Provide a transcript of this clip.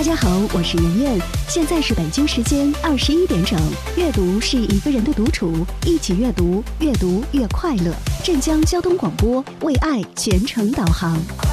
大家好，我是圆圆，现在是北京时间21点整。阅读是一个人的独处，一起阅读，越读越快乐。镇江交通广播为爱全程导航。